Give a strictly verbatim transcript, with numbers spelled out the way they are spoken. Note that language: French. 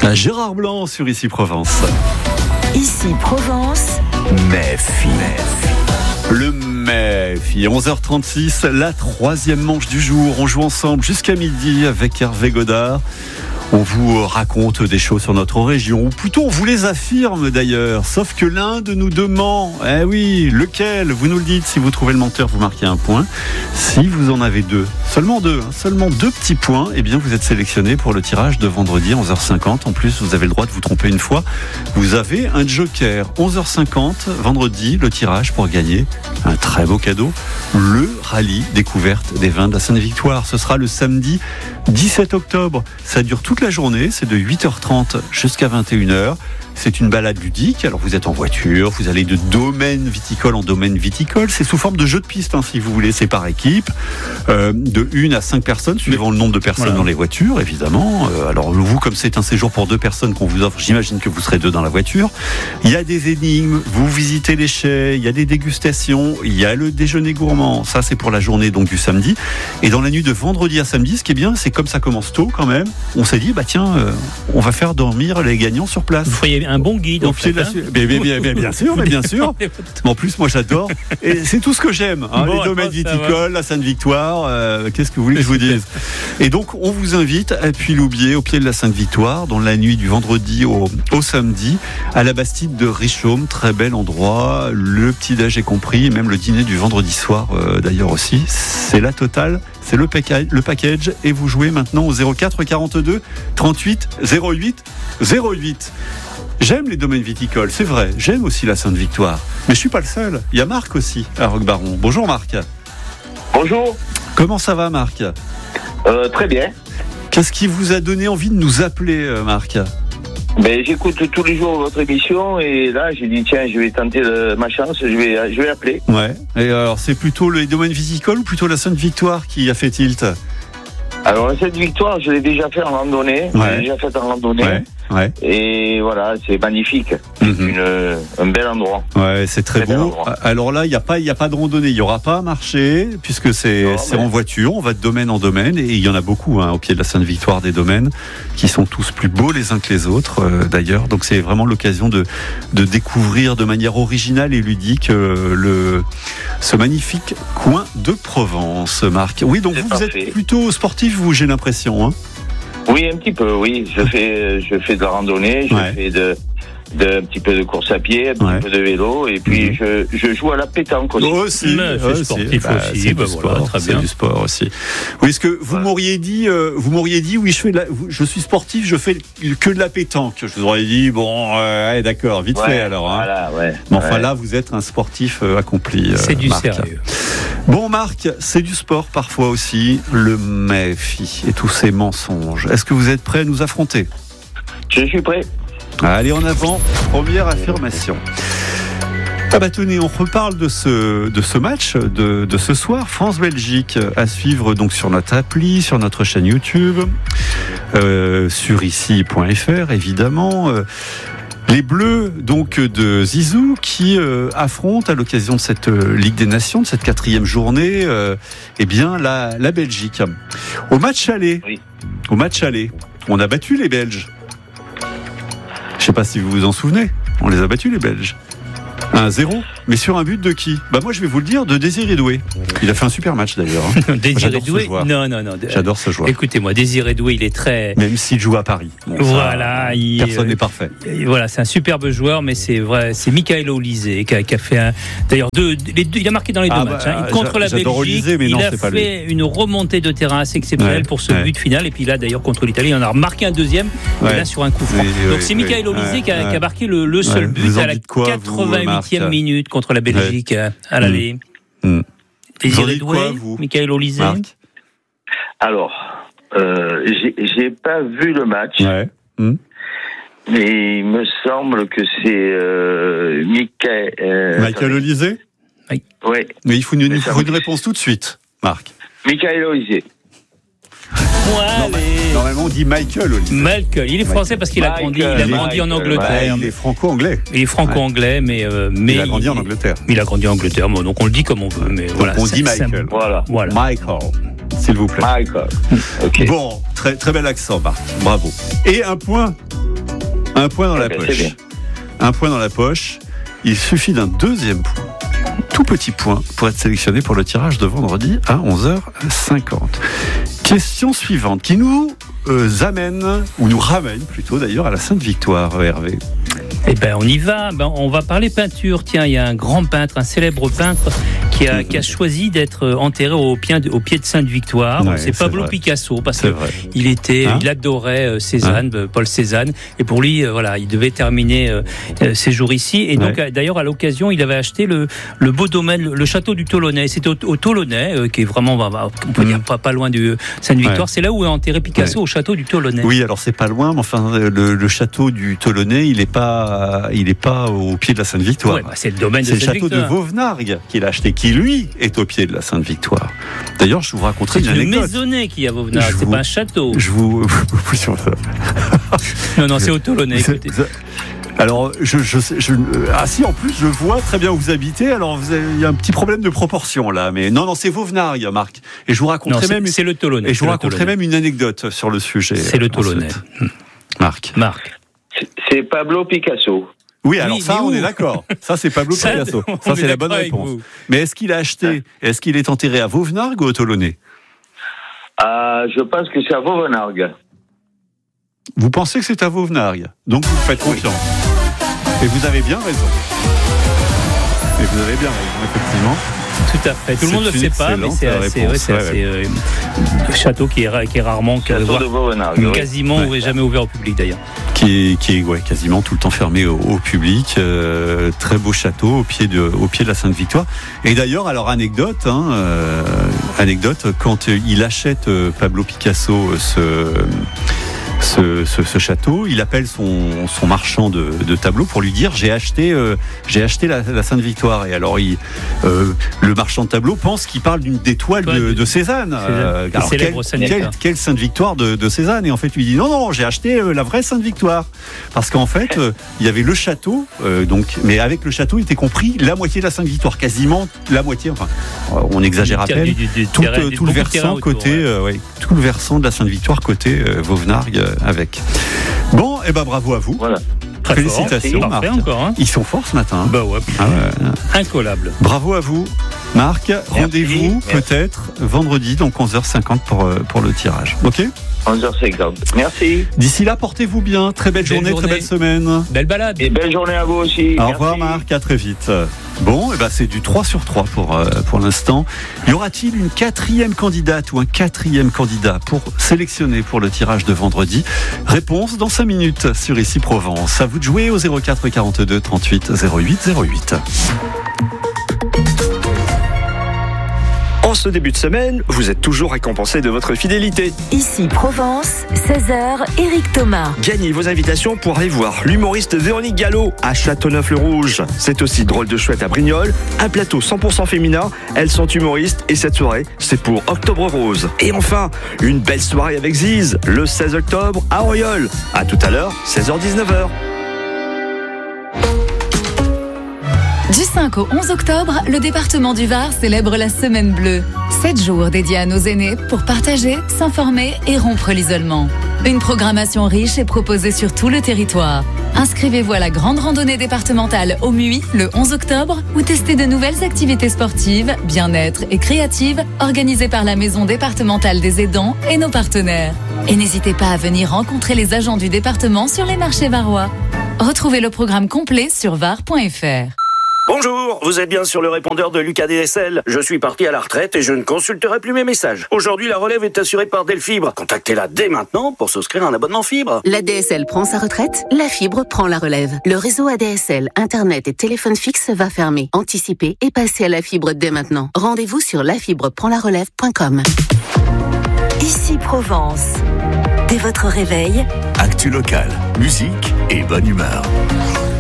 Gérard Blanc sur Ici Provence. Ici Provence. Mephi. Le Mephi, onze heures trente-six, la troisième manche du jour. On joue ensemble jusqu'à midi avec Hervé Godard. On vous raconte des choses sur notre région, ou plutôt on vous les affirme d'ailleurs, sauf que l'un de nous deux ment. Eh oui, lequel ? Vous nous le dites, si vous trouvez le menteur, vous marquez un point. Si vous en avez deux, seulement deux, hein, seulement deux petits points, eh bien vous êtes sélectionné pour le tirage de vendredi, onze heures cinquante. En plus, vous avez le droit de vous tromper une fois. Vous avez un joker, onze heures cinquante, vendredi, le tirage pour gagner un très beau cadeau, le rallye découverte des vins de la Sainte-Victoire. Ce sera le samedi dix-sept octobre. Ça dure toute la journée, c'est de huit heures trente jusqu'à vingt et une heures. C'est une balade ludique. Alors vous êtes en voiture, vous allez de domaine viticole en domaine viticole. C'est sous forme de jeu de piste, hein, si vous voulez. C'est par équipe, euh, de une à cinq personnes, suivant le nombre de personnes voilà. dans les voitures, évidemment. Euh, alors vous, comme c'est un séjour pour deux personnes qu'on vous offre, j'imagine que vous serez deux dans la voiture. Il y a des énigmes, vous visitez les chais, il y a des dégustations, il y a le déjeuner gourmand. Ça, c'est pour la journée donc du samedi. Et dans la nuit de vendredi à samedi, ce qui est bien, c'est comme ça commence tôt quand même. On s'est dit, bah tiens, euh, on va faire dormir les gagnants sur place. Vous voyez un bon guide. Au en pied fait, de la... hein. mais, mais, mais, mais bien sûr, mais bien sûr. Mais en plus, moi, j'adore. Et c'est tout ce que j'aime. Hein, bon, les domaines bon, viticoles, la Sainte-Victoire. Euh, qu'est-ce que vous voulez que je vous dise ? Et donc, on vous invite à Puy-Loubier, au pied de la Sainte-Victoire, dans la nuit du vendredi au, au samedi, à la Bastide de Richomme. Très bel endroit. Le petit-déj est compris, même le dîner du vendredi soir, euh, d'ailleurs aussi. C'est la totale. C'est le package, le package. Et vous jouez maintenant au zéro quatre quarante-deux trente-huit zéro huit zéro huit. J'aime les domaines viticoles, c'est vrai. J'aime aussi la Sainte-Victoire. Mais je suis pas le seul. Il y a Marc aussi, à Roquebaron. Bonjour Marc. Bonjour. Comment ça va Marc ? euh, Très bien. Qu'est-ce qui vous a donné envie de nous appeler Marc ? Ben, j'écoute tous les jours votre émission et là j'ai dit tiens je vais tenter de, ma chance, je vais, je vais appeler. Ouais. Et alors c'est plutôt les domaines viticoles ou plutôt la Sainte-Victoire qui a fait tilt ? Alors cette victoire je l'ai déjà fait en randonnée, ouais. je l'ai déjà fait en randonnée. Ouais. Ouais. Et voilà, c'est magnifique. Mmh. Une, un bel endroit. Ouais, c'est très, très beau. Endroit. Alors là, il n'y a pas, il y a pas de randonnée, il n'y aura pas à marcher, puisque c'est, non, c'est mais... en voiture, on va de domaine en domaine, et il y en a beaucoup, hein, au pied de la Sainte-Victoire, des domaines, qui sont tous plus beaux les uns que les autres, euh, d'ailleurs. Donc c'est vraiment l'occasion de, de découvrir de manière originale et ludique euh, le, ce magnifique coin de Provence, Marc. Oui, donc c'est vous, vous êtes plutôt sportif, vous, j'ai l'impression, hein. Oui, un petit peu, oui. Je fais, je fais de la randonnée, je ouais. fais de, de, un petit peu de course à pied, un petit ouais. peu de vélo, et puis mmh. je, je joue à la pétanque aussi. Oh, aussi, mais c'est sportif bah, aussi. C'est, bah, du voilà, sport, très c'est bien. du sport aussi. Oui, est-ce que vous voilà. m'auriez dit, euh, vous m'auriez dit, oui, je fais, de la, je suis sportif, je fais que de la pétanque. Je vous aurais dit, bon, euh, ouais, d'accord, vite ouais, fait alors. Hein. Voilà, ouais. Mais enfin ouais. là, vous êtes un sportif euh, accompli. Euh, c'est du Marc. sérieux. Bon, Marc, c'est du sport parfois aussi, le Mephi et tous ces mensonges. Est-ce que vous êtes prêt à nous affronter ? Je suis prêt. Allez, en avant, première affirmation. Ah bah tenez, on reparle de ce, de ce match de, de ce soir, France-Belgique, à suivre donc sur notre appli, sur notre chaîne YouTube, euh, sur ici point f r évidemment. Euh, Les Bleus donc de Zizou qui euh, affrontent à l'occasion de cette euh, Ligue des Nations, de cette quatrième journée, euh, eh bien la, la Belgique. Au match aller, oui. au match aller, on a battu les Belges. Je ne sais pas si vous vous en souvenez, on les a battus les Belges. un zéro, mais sur un but de qui ? Bah moi je vais vous le dire, de Désiré Doué. Il a fait un super match d'ailleurs. Hein. Désiré Doué, non non non. J'adore ce joueur. Écoutez-moi, Désiré Doué, il est très. Même s'il joue à Paris. Bon, voilà, ça, il... personne n'est parfait. Voilà, c'est un superbe joueur, mais c'est vrai, c'est Michael Olysée qui a, qui a fait un. D'ailleurs, deux, les deux, il a marqué dans les deux ah matchs. Bah, hein. Contre la Belgique, Olysée, mais non, il a fait lui. une remontée de terrain assez exceptionnelle ouais, pour ce ouais. but final. Et puis là, d'ailleurs, contre l'Italie, il en a marqué un deuxième. Ouais. Et là, sur un coup franc. Oui, Donc oui, c'est Michael oui, Olysée ouais, qui, a, ouais. qui a marqué le, le seul ouais. but vous à la quoi, quatre-vingt-huitième vous, minute contre la Belgique ouais. à l'aller. Mmh. Désiré Doué, Michael Olysée. Alors, euh, j'ai, j'ai pas vu le match, ouais. mmh. mais il me semble que c'est euh, Michael. Euh, Michael Olysée. Oui. Oui. Mais il faut une, il faut une réponse tout de suite, Marc. Michael Olysée. Normalement, normalement, on dit Michael Olysée. Michael, il est français Michael. Parce qu'il a grandi, il a grandi en Angleterre. Ouais, il est franco-anglais. Il est franco-anglais, mais, euh, mais il a grandi il, en Angleterre. Il a grandi en Angleterre. Bon, donc on le dit comme on veut, mais donc voilà. On dit Michael. Voilà. voilà. Michael, s'il vous plaît. Michael. Okay. Bon, très très bel accent, Marc. Bravo. Et un point Un point dans la Okay, poche. Un point dans la poche. Il suffit d'un deuxième point. Tout petit point pour être sélectionné pour le tirage de vendredi à onze heures cinquante. Question suivante qui nous euh, amène, ou nous ramène plutôt d'ailleurs, à la Sainte-Victoire, Hervé. Eh ben, on y va. Ben, on va parler peinture. Tiens, il y a un grand peintre, un célèbre peintre qui a, mmh. qui a choisi d'être enterré au pied de, au pied de Sainte-Victoire. Ouais, c'est, c'est Pablo vrai. Picasso, parce c'est que vrai. il était, hein il adorait Cézanne, hein Paul Cézanne, et pour lui, voilà, il devait terminer euh, ses jours ici. Et donc, ouais. d'ailleurs, à l'occasion, il avait acheté le, le beau domaine, le, le château du Tolonnais. C'était au, au Tolonnais, euh, qui est vraiment, on peut mmh. dire pas, pas loin de Sainte-Victoire. Ouais. C'est là où est enterré Picasso, ouais. au château du Tolonnais. Oui, alors c'est pas loin, mais enfin, le, le château du Tolonnais, il est pas, il est pas au pied de la Sainte-Victoire. Ouais, bah c'est le domaine de C'est le château de Vauvenargues qu'il a acheté, qui lui est au pied de la Sainte-Victoire. D'ailleurs, je vous raconterai c'est une anecdote. C'est une maisonnée qui a Vauvenargues, c'est vous, pas un château. Je vous... non, non, c'est au Tolonnais, écoutez. Alors, je, je, je, ah si, en plus, je vois très bien où vous habitez. Alors, vous avez, il y a un petit problème de proportion là, mais non, non, c'est Vauvenargues, Marc. Et je vous raconterai non, c'est, même, c'est le Tolonnais. Et je vous raconterai même une anecdote sur le sujet. C'est le Tolonnais. Marc. Marc. C'est, c'est Pablo Picasso. Oui, alors oui, ça, on est d'accord. Ça, c'est Pablo ça, Picasso. Ça, c'est la bonne réponse. Mais est-ce qu'il a acheté, est-ce qu'il est enterré à Vauvenargues ou au Tolonnais ? euh, Je pense que c'est à Vauvenargues. Vous pensez que c'est à Vauvenargues, donc vous faites confiance. Et vous avez bien raison. Et vous avez bien raison, effectivement. Tout à fait. Tout c'est le monde ne le sait pas, mais c'est assez, ouais, c'est ouais, assez ouais. Euh, château qui est, qui est rarement voir, quasiment ouais. jamais ouvert au public d'ailleurs. Qui est, qui est ouais, quasiment tout le temps fermé au, au public. Euh, très beau château au pied de, au pied de la Sainte-Victoire. Et d'ailleurs, alors anecdote, hein, euh, anecdote, quand il achète euh, Pablo Picasso ce Ce, ce, ce château, il appelle son, son marchand de, de tableaux pour lui dire j'ai acheté, euh, j'ai acheté la, la Sainte-Victoire. Et alors il, euh, le marchand de tableaux pense qu'il parle d'une d'étoile de, de Cézanne. Euh, alors quelle, quelle, quelle Sainte-Victoire de, de Cézanne. Et en fait lui dit non non j'ai acheté euh, la vraie Sainte-Victoire parce qu'en fait euh, il y avait le château, euh, donc mais avec le château il était compris la moitié de la Sainte-Victoire, quasiment la moitié. Enfin on exagère à peine. Du, du, du tout, terrain, tout le versant autour, côté, ouais. Euh, ouais, tout le versant de la Sainte-Victoire côté euh, Vauvenargues. Avec. Bon, et eh ben bravo à vous. Voilà. Très Félicitations, fort, Marc. Encore, hein. Ils sont forts ce matin. Bah ouais. Ah ouais. Incollable. Bravo à vous, Marc. Merci. Rendez-vous Merci. peut-être vendredi, donc onze heures cinquante pour, pour le tirage. Ok ? onze heures cinquante. Merci. D'ici là, portez-vous bien. Très belle, belle journée, journée, très belle semaine. Belle balade. Et belle journée à vous aussi. Au Merci. revoir, Marc. À très vite. Bon, et ben c'est du trois sur trois pour, euh, pour l'instant. Y aura-t-il une quatrième candidate ou un quatrième candidat pour sélectionner pour le tirage de vendredi ? Réponse dans cinq minutes sur Ici Provence. À vous de jouer au zéro quatre quarante-deux trente-huit zéro huit zéro huit. En ce début de semaine, vous êtes toujours récompensé de votre fidélité. Ici Provence, seize heures, Éric Thomas. Gagnez vos invitations pour aller voir l'humoriste Véronique Gallo à Châteauneuf-le-Rouge. C'est aussi Drôle de Chouette à Brignoles, un plateau cent pour cent féminin. Elles sont humoristes et cette soirée, c'est pour Octobre Rose. Et enfin, une belle soirée avec Ziz, le seize octobre à Auriol. À tout à l'heure, seize heures dix-neuf heures. Du cinq au onze octobre, le département du Var célèbre la Semaine Bleue. Sept jours dédiés à nos aînés pour partager, s'informer et rompre l'isolement. Une programmation riche est proposée sur tout le territoire. Inscrivez-vous à la grande randonnée départementale au Muy le onze octobre ou testez de nouvelles activités sportives, bien-être et créatives organisées par la Maison départementale des aidants et nos partenaires. Et n'hésitez pas à venir rencontrer les agents du département sur les marchés varois. Retrouvez le programme complet sur var point f r. Bonjour, vous êtes bien sur le répondeur de Lucas D S L. Je suis parti à la retraite et je ne consulterai plus mes messages. Aujourd'hui, la relève est assurée par Delfibre. Contactez-la dès maintenant pour souscrire un abonnement fibre. La D S L prend sa retraite, la fibre prend la relève. Le réseau A D S L, Internet et téléphone fixe va fermer. Anticipez et passez à la fibre dès maintenant. Rendez-vous sur la fibre prend la relève point com. Ici Provence. Dès votre réveil, actu local, musique et bonne humeur.